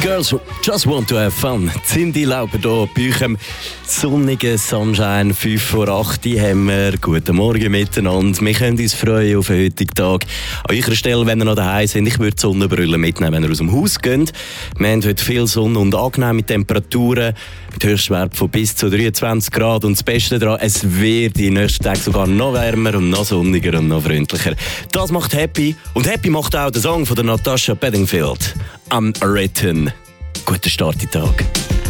Girls just want to have fun. Cindy Lauper hier bei euch am sonnigen Sunshine 5 vor 8 haben wir. Guten Morgen miteinander. Wir können uns freuen auf den heutigen Tag. An eurer Stelle, wenn ihr noch daheim seid, ich würde die Sonnenbrille mitnehmen, wenn ihr aus dem Haus geht. Wir haben heute viel Sonne und angenehme Temperaturen mit Höchstwert von bis zu 23 Grad. Und das Beste daran, es wird in den nächsten Tagen sogar noch wärmer und noch sonniger und noch freundlicher. Das macht happy. Und happy macht auch der Song von der Natasha Bedingfield. Unwritten. Guten Start in den Tag.